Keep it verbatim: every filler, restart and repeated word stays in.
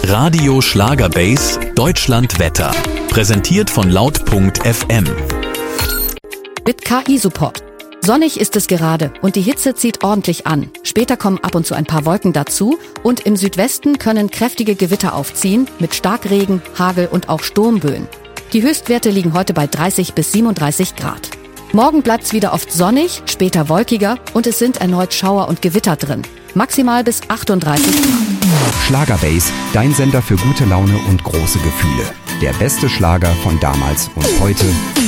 Radio Schlagerbase Deutschland Wetter. Präsentiert von laut punkt f m. Mit K I-Support. Sonnig ist es gerade und die Hitze zieht ordentlich an. Später kommen ab und zu ein paar Wolken dazu und im Südwesten können kräftige Gewitter aufziehen mit Starkregen, Hagel und auch Sturmböen. Die Höchstwerte liegen heute bei dreißig bis siebenunddreißig Grad. Morgen bleibt's wieder oft sonnig, später wolkiger und es sind erneut Schauer und Gewitter drin. Maximal bis achtunddreißig Grad. Schlagerbase, dein Sender für gute Laune und große Gefühle. Der beste Schlager von damals und heute